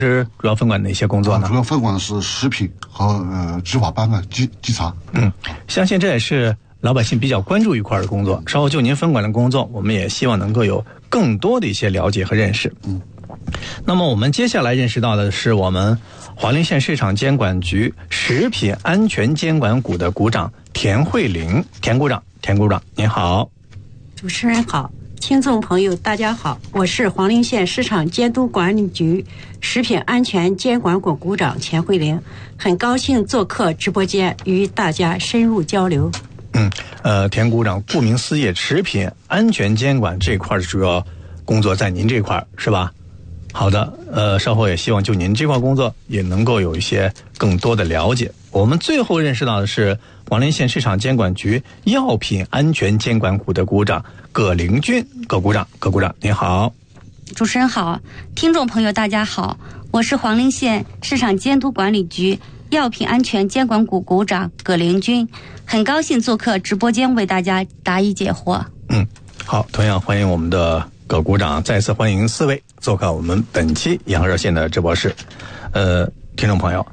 是主要分管哪些工作呢？ 主要分管的是食品和执法办案稽查。 相信这也是老百姓比较关注一块的工作。稍后就您分管的工作，我们也希望能够有更多的一些了解和认识。那么我们接下来认识到的是我们华林县市场监管局食品安全监管股的股长田慧玲，田股长您好。 主持人好，听众朋友大家好，我是黄陵县市场监督管理局食品安全监管股股长田慧玲，很高兴做客直播间与大家深入交流。 田股长，顾名思义，食品安全监管这块的主要工作在您这块是吧？好的，稍后也希望就您这块工作也能够有一些更多的了解。我们最后认识到的是黄陵县市场监管局药品安全监管股的股长葛玲君，葛股长您好。 主持人好，听众朋友大家好，我是黄陵县市场监督管理局药品安全监管股股长葛玲君，很高兴做客直播间为大家答疑解惑。 好，同样欢迎我们的葛股长，再次欢迎4位做客我们本期阳热线的直播室。听众朋友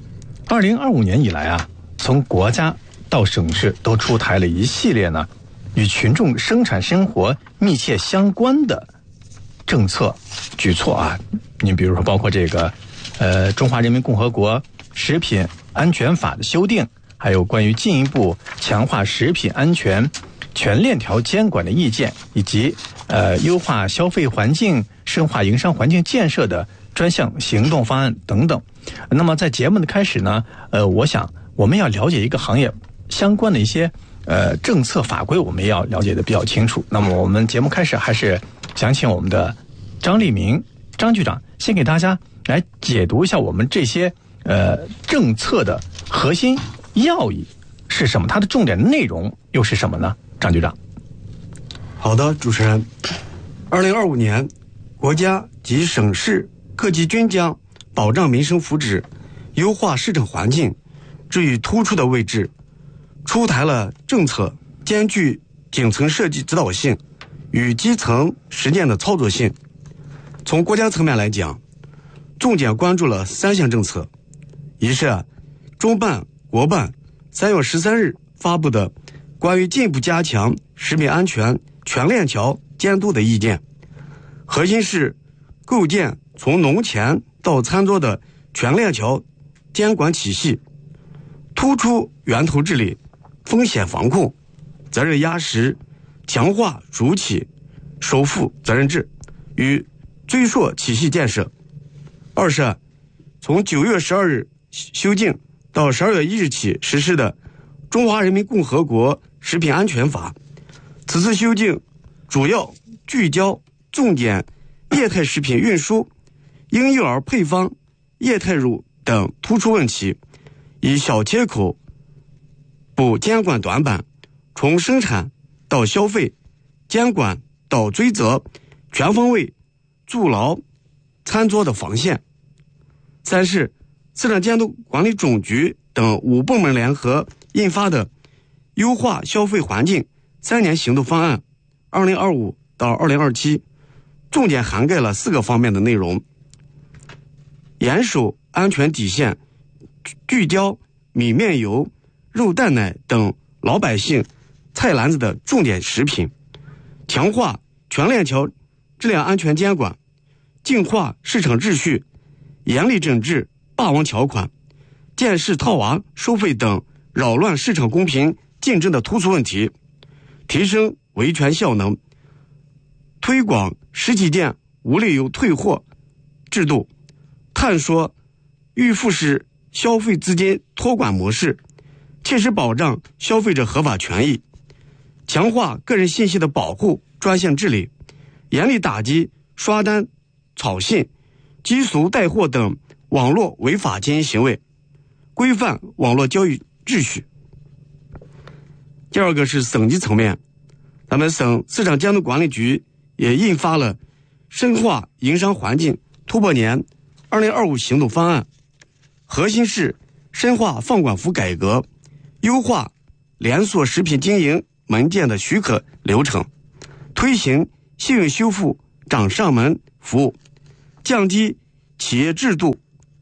，2025年以来啊，从国家到省市都出台了一系列呢与群众生产生活密切相关的政策举措啊。你比如说包括这个中华人民共和国食品安全法的修订，还有关于进一步强化食品安全全链条监管的意见，以及优化消费环境、深化营商环境建设的专项行动方案等等。那么在节目的开始呢，我想我们要了解一个行业相关的一些政策法规，我们也要了解的比较清楚。那么我们节目开始还是想请我们的张立明张局长先给大家来解读一下我们这些政策的核心要义是什么，它的重点内容又是什么呢？张局长。 好的，主持人。2025年，国家及省市各级均将保障民生福祉、优化市场环境置于突出的位置，出台了政策兼具顶层设计指导性与基层实践的操作性。从国家层面来讲，重点关注了3项政策，一是中办、国办3月13日发布的关于进一步加强食品安全全链条监督的意见，核心是构建从农前到餐桌的全链条监管体系，突出源头治理、风险防控、责任压实，强化主体首负责任制与追溯体系建设。二是从9月12日修订到12月1日起实施的中华人民共和国食品安全法，此次修订主要聚焦重点液态食品运输、婴幼儿配方、液态乳等突出问题，以小切口补监管短板，从生产到消费、监管到追责，全方位筑牢餐桌的防线。三是市场监督管理总局等5部门联合印发的优化消费环境3年行动方案2025到2027，重点涵盖了4个方面的内容，严守安全底线，聚焦米面油、肉蛋奶等老百姓菜篮子的重点食品，强化全链条质量安全监管，净化市场秩序，严厉整治霸王条款、见势套娃收费等扰乱市场公平竞争的突出问题，提升维权效能，推广实体店无理由退货制度，探索预付式消费资金托管模式，切实保障消费者合法权益，强化个人信息的保护专项治理，严厉打击刷单、炒信、低俗带货等网络违法经营行为，规范网络交易秩序。第二个是省级层面，咱们省市场监督管理局也印发了深化营商环境突破年2025行动方案，核心是深化放管服改革，优化连锁食品经营门店的许可流程，推行信用修复掌上门服务，降低企业制度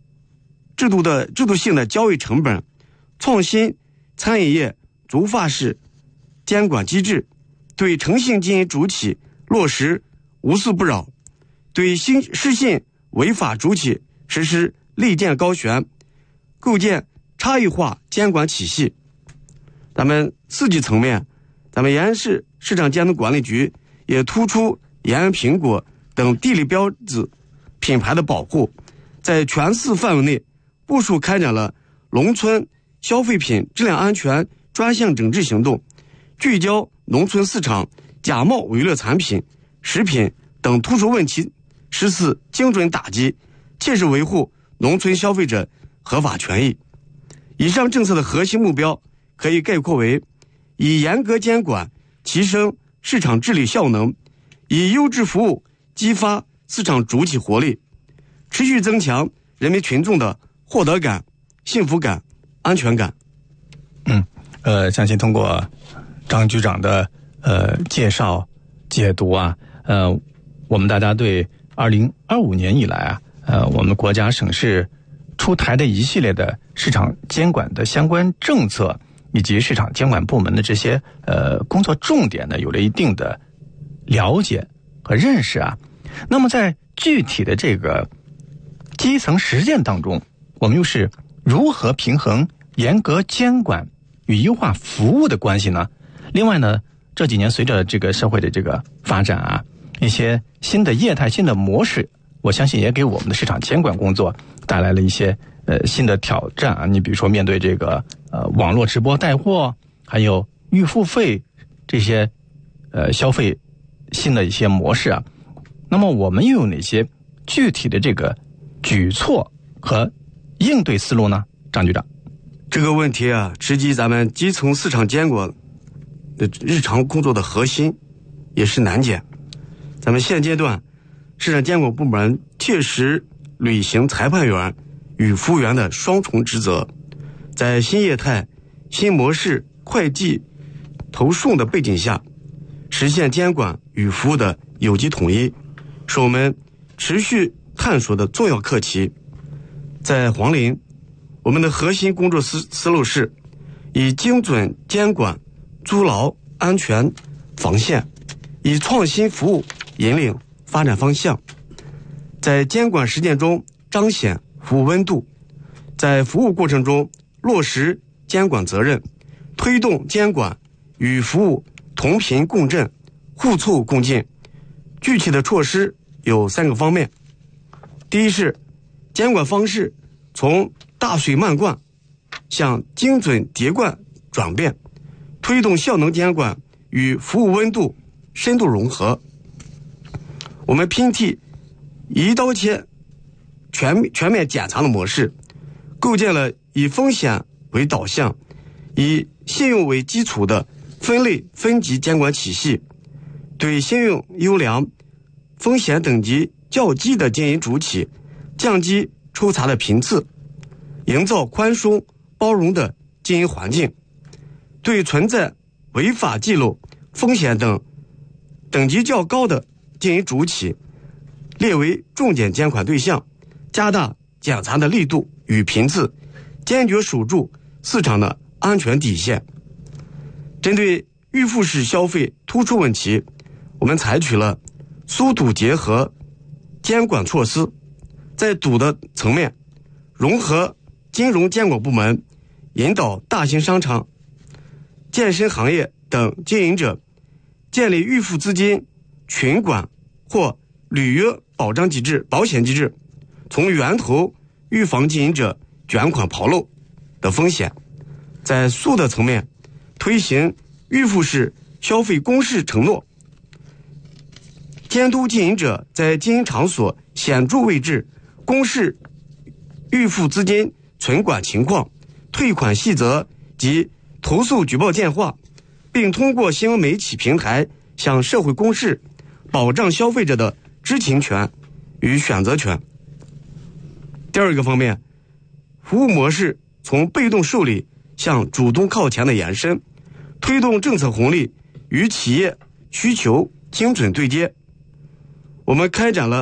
性的交易成本，创新餐饮业逐发式监管机制，对诚信经营主体落实无私不扰，对失信违法主体实施利剑高悬，构建差异化监管体系。咱们4级层面，咱们延安市市场监督管理局也突出延安苹果等地理标志品牌的保护，在全市范围内部署开展了农村消费品质量安全专项整治行动，聚焦农村市场假冒伪劣产品、食品等突出问题，实施精准打击，切实维护农村消费者合法权益。以上政策的核心目标可以概括为：以严格监管提升市场治理效能，以优质服务激发市场主体活力，持续增强人民群众的获得感、幸福感、安全感。 相信通过张局长的介绍解读啊，我们大家对2025年以来啊，我们国家省市出台的一系列的市场监管的相关政策，以及市场监管部门的这些工作重点呢，有了一定的了解和认识啊。那么在具体的这个基层实践当中，我们又是如何平衡严格监管与优化服务的关系呢？另外呢，这几年随着这个社会的这个发展啊，一些新的业态、新的模式，我相信也给我们的市场监管工作带来了一些新的挑战啊。你比如说面对这个网络直播带货，还有预付费这些消费新的一些模式啊，那么我们又有哪些具体的这个举措和应对思路呢？张局长， 这个问题啊，直击咱们基层市场监管的日常工作的核心，也是难解。咱们现阶段市场监管部门切实履行裁判员与服务员的双重职责，在新业态、新模式快递投送的背景下，实现监管与服务的有机统一，是我们持续探索的重要课题。在黄陵，我们的核心工作思路是以精准监管筑牢安全防线，以创新服务引领发展方向，在监管实践中彰显服务温度，在服务过程中落实监管责任，推动监管与服务同频共振、互促共进。具体的措施有3个方面。第一是监管方式从大水漫灌向精准叠灌转变，推动效能监管与服务温度深度融合。我们拼替一刀切全面检查的模式，构建了以风险为导向、以信用为基础的分类分级监管体系，对信用优良、风险等级较低的经营主体降低抽查的频次，营造宽松包容的经营环境，对存在违法记录、风险等级较高的经营主体列为重点监管对象，加大检查的力度与频次，坚决守住市场的安全底线。针对预付式消费突出问题，我们采取了疏堵结合监管措施，在堵的层面，融合金融监管部门，引导大型商场、健身行业等经营者建立预付资金群管或履约保险机制，从源头预防经营者卷款跑漏的风险。在疏的层面，推行预付式消费公示承诺，监督经营者在经营场所显著位置公示预付资金存管情况、退款细则及投诉举报电话，并通过新闻媒体平台向社会公示，保障消费者的知情权与选择权。第二个方面，服务模式从被动受理向主动靠前的延伸，推动政策红利与企业需求精准对接。我们开展了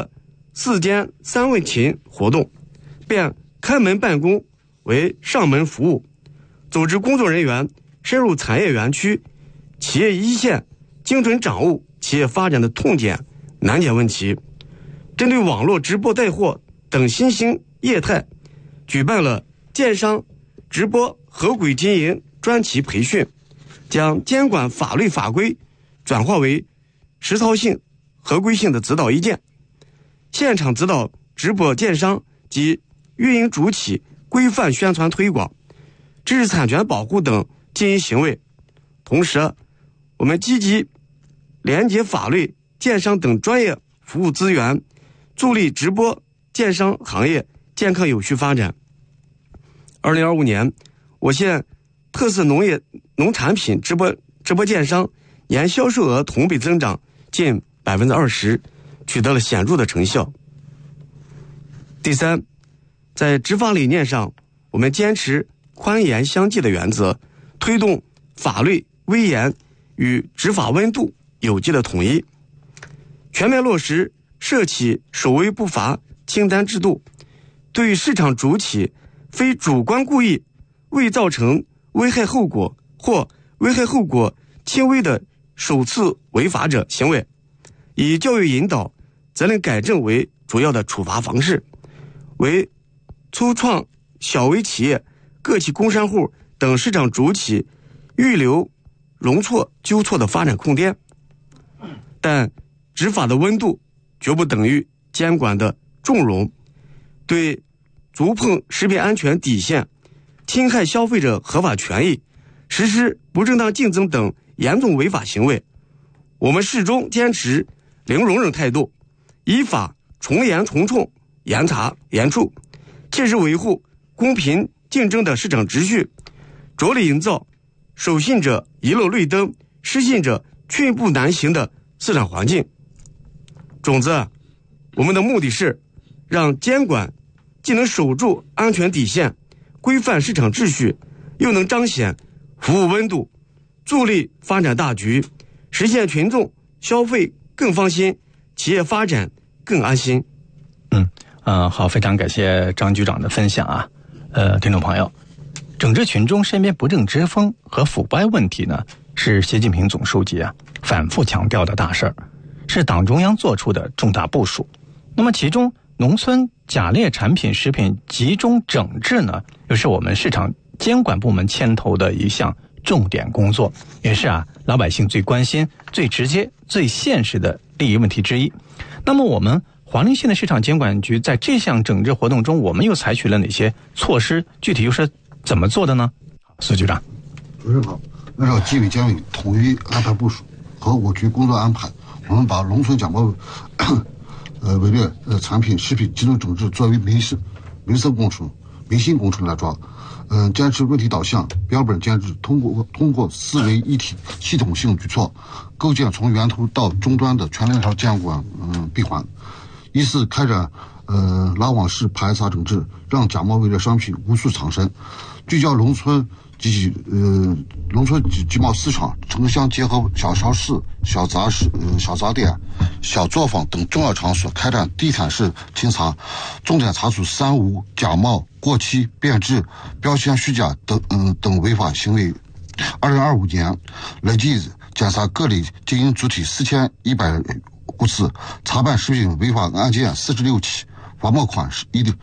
4间3问勤活动，变开门办公为上门服务，组织工作人员深入产业园区、企业一线，精准掌握企业发展的痛点、难点问题。针对网络直播带货等新兴业态，举办了电商直播合规经营专题培训，将监管法律法规转化为实操性、合规性的指导意见，现场指导直播电商及运营主体规范宣传推广、知识产权保护等经营行为。同时，我们积极连接法律、电商等专业服务资源，助力直播电商行业健康有序发展。2025年，我县特色农产品直播电商年销售额同比增长近20%，取得了显著的成效。第三，在执法理念上，我们坚持宽严相济的原则，推动法律威严与执法温度有机的统一，全面落实涉企首微不罚清单制度，对市场主体非主观故意未造成危害后果或危害后果轻微的首次违法者行为，以教育引导、责任改正为主要的处罚方式，为初创小微企业、个体工商户等市场主体预留容错纠错的发展空间。但执法的温度绝不等于监管的重容，对触碰食品安全底线、侵害消费者合法权益、实施不正当竞争等严重违法行为，我们始终坚持零容忍态度，依法从严从重、严查严处，切实维护公平竞争的市场秩序，着力营造守信者一路绿灯、失信者寸步难行的市场环境。总之，我们的目的是让监管既能守住安全底线、规范市场秩序，又能彰显服务温度，助力发展大局，实现群众消费更放心，企业发展更安心。 好，非常感谢张局长的分享啊。听众朋友，整治群众身边不正之风和腐败问题呢，是习近平总书记反复强调的大事儿，是党中央做出的重大部署。那么其中农村假劣产品食品集中整治呢，又是我们市场监管部门牵头的一项重点工作，也是老百姓最关心、最直接、最现实的利益问题之一。那么我们黄陵县的市场监管局在这项整治活动中，我们又采取了哪些措施？具体又是怎么做的呢？司局长。 主任好，按照纪委监委统一安排部署和我局工作安排，我们把农村假冒伪劣产品食品集中整治作为民生工程、民心工程来抓。坚持问题导向、标本监制，通过四维一体系统性举措，构建从源头到终端的全链条监管闭环。依次开展拉网式排查整治，让假冒伪劣商品无处藏身，聚焦农村集贸市场、城乡结合小超市、小杂店、小作坊等重要场所，开展地毯式清查，重点查处3无、假冒、过期、变质、标签虚假等违法行为。2025年累计检查各类经营主体4100户次，查办食品违法案件46起，罚没款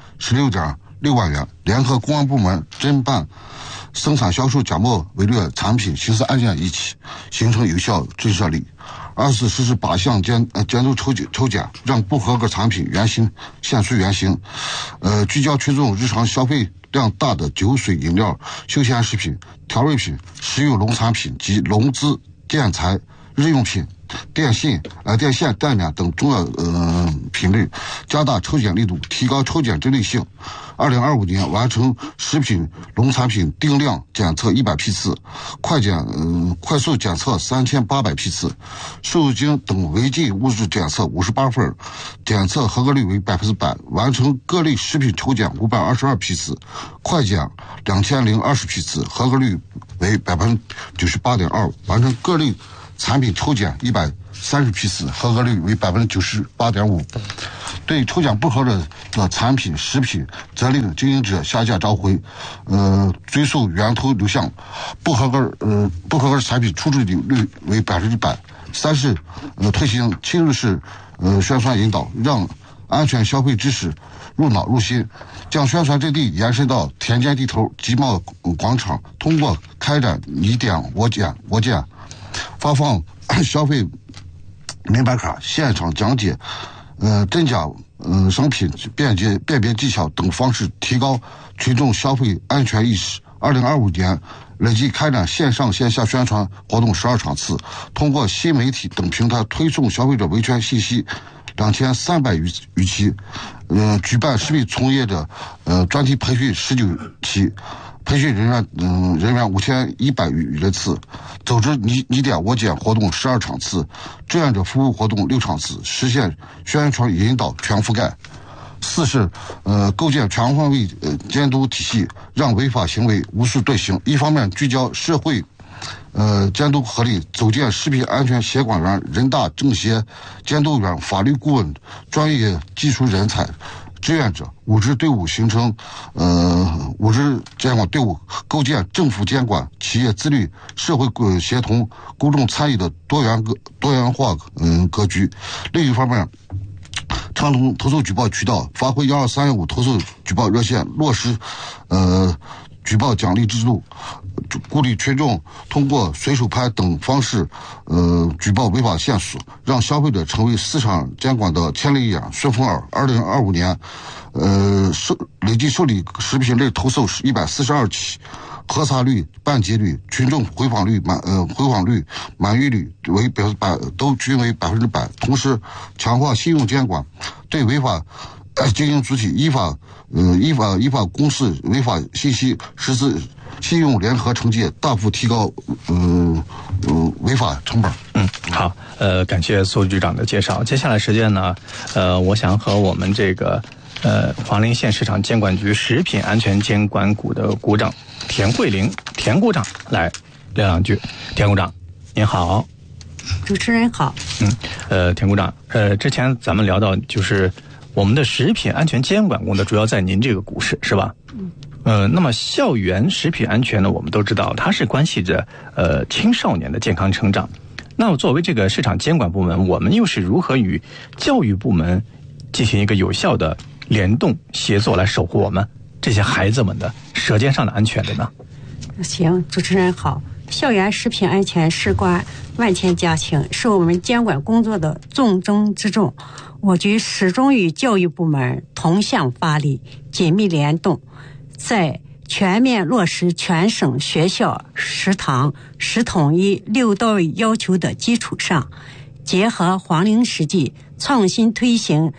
16.6万元，联合公安部门侦办生产销售假冒伪劣产品刑事案件1起，形成有效震慑力。24实施靶向监督抽检，让不合格产品原形现出原形。聚焦群众日常消费量大的酒水饮料、休闲食品、调味品、食用农产品及农资建材日用品、电线、电缆等重要品类，加大抽检力度，提高抽检针对性。2025年完成食品农产品定量检测100批次，快速检测3800批次，受精等违禁物质检测58份，检测合格率为100%，完成各类食品抽检522批次，快检2020批次，合格率为98.2%，完成各类产品抽检130批次，合格率为98.5%。 对抽奖不合的产品、食品责令经营者下架召回，追溯源头流向，不合格产品出处率为100%。三是推行亲日式宣传引导，让安全消费知识入脑入心，将宣传阵地延伸到田间地头、集贸广场，通过开展你点我捡，发放消费明白卡、现场讲解真假商品辨别技巧等方式，提高群众消费安全意识。2025年累计开展线上线下宣传活动12场次，通过新媒体等平台推送消费者维权信息2300余期，举办食品从业者专题培训19期，培训人员5100余人次，组织你点我捡活动12场次，志愿者服务活动6场次，实现宣传引导全覆盖。四是构建全方位监督体系，让违法行为无处遁形。一方面聚焦社会监督合力，组建食品安全协管员、人大政协监督员、法律顾问、专业技术人才、志愿者5支队伍，形成5支监管队伍，构建政府监管、企业自律、社会协同、公众参与的多元化格局。另一方面，畅通投诉举报渠道，发挥12315投诉举报热线，落实举报奖励制度，鼓励群众通过随手拍等方式举报违法线索，让消费者成为市场监管的千里眼、顺风耳。2025年累计受理食品类投诉是142起，核查率、办结率、群众回访率、满意率都均为100%。同时，强化信用监管，对违法经营主体依法公示违法信息，实施信用联合惩戒，大幅提高违法成本。 好，感谢苏局长的介绍。接下来时间呢，我想和我们这个黄陵县市场监管局食品安全监管股的股长田慧玲田股长来聊两句。田股长您好。 主持人好。 田股长，之前咱们聊到就是我们的食品安全监管工作主要在您这个股市是吧？那么校园食品安全呢，我们都知道它是关系着青少年的健康成长。那作为这个市场监管部门，我们又是如何与教育部门进行一个有效的联动协作，来守护我们这些孩子们的舌尖上的安全的呢？ 行，主持人好。校园食品安全事关万千家庭，是我们监管工作的重中之重。我局始终与教育部门同向发力，紧密联动，在全面落实全省学校食堂食统一6到位要求的基础上，结合黄陵实际，创新推行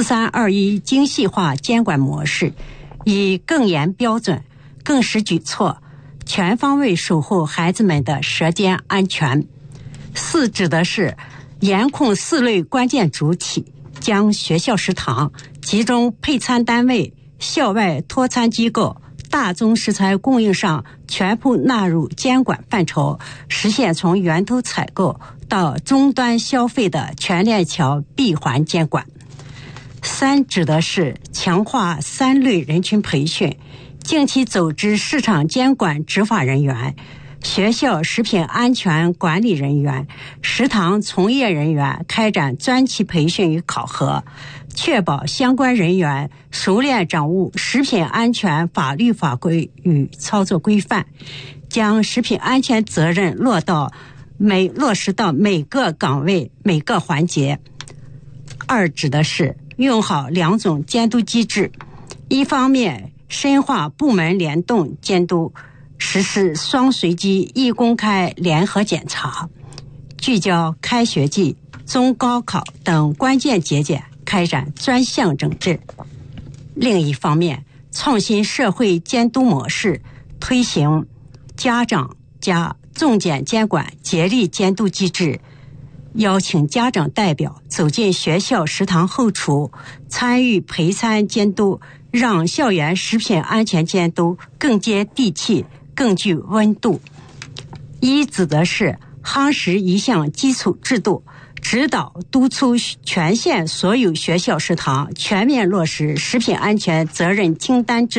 4321精细化监管模式，以更严标准、更实举措，全方位守护孩子们的舌尖安全。4指的是严控4类关键主体，将学校食堂、集中配餐单位、校外托餐机构、大宗食材供应商全部纳入监管范畴，实现从源头采购到终端消费的全链条闭环监管。3指的是强化3类人群培训，近期组织市场监管执法人员、学校食品安全管理人员、食堂从业人员开展专题培训与考核，确保相关人员熟练掌握食品安全法律法规与操作规范，将食品安全责任落实到每个岗位每个环节。2指的是用好2种监督机制，一方面深化部门联动监督，实施双随机一公开联合检查，聚焦开学季、中高考等关键节点开展专项整治。另一方面，创新社会监督模式，推行家长加重点监管竭力监督机制，邀请家长代表走进学校食堂后厨，参与陪餐监督，让校园食品安全监督更接地气、更具温度。1指的是夯实一项基础制度， 指导督促全县所有学校食堂全面落实食品安全责任清单制